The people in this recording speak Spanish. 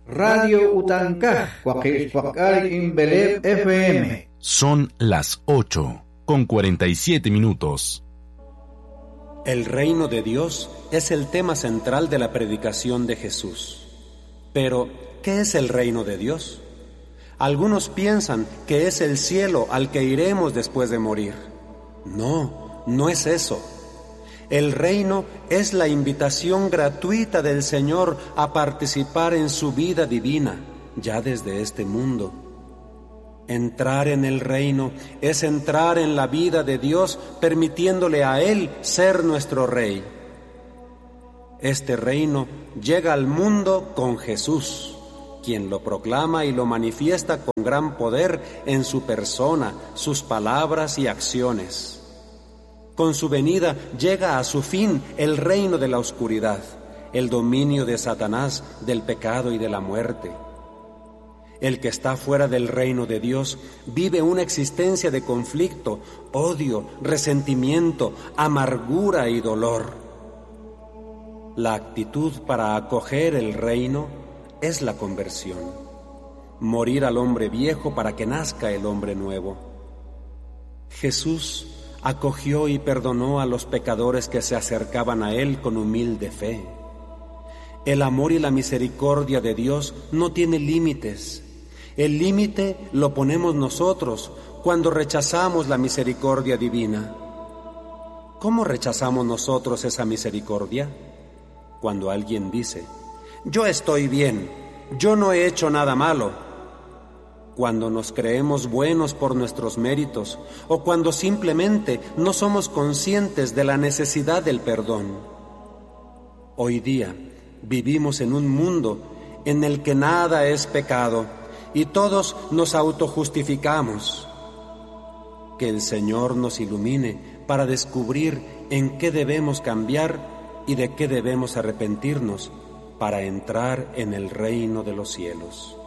Radio Utancaj, Coaquixpacal Imbelep FM. Son las 8:47. El reino de Dios es el tema central de la predicación de Jesús. Pero, ¿qué es el reino de Dios? Algunos piensan que es el cielo al que iremos después de morir. No, no es eso. El reino es la invitación gratuita del Señor a participar en su vida divina, ya desde este mundo. Entrar en el reino es entrar en la vida de Dios, permitiéndole a Él ser nuestro Rey. Este reino llega al mundo con Jesús, quien lo proclama y lo manifiesta con gran poder en su persona, sus palabras y acciones. Con su venida llega a su fin el reino de la oscuridad, el dominio de Satanás, del pecado y de la muerte. El que está fuera del reino de Dios vive una existencia de conflicto, odio, resentimiento, amargura y dolor. La actitud para acoger el reino es la conversión. Morir al hombre viejo para que nazca el hombre nuevo. Jesús acogió y perdonó a los pecadores que se acercaban a Él con humilde fe. El amor y la misericordia de Dios no tiene límites. El límite lo ponemos nosotros cuando rechazamos la misericordia divina. ¿Cómo rechazamos nosotros esa misericordia? Cuando alguien dice: yo estoy bien, yo no he hecho nada malo. Cuando nos creemos buenos por nuestros méritos, o cuando simplemente no somos conscientes de la necesidad del perdón. Hoy día vivimos en un mundo en el que nada es pecado y todos nos autojustificamos. Que el Señor nos ilumine para descubrir en qué debemos cambiar y de qué debemos arrepentirnos para entrar en el reino de los cielos.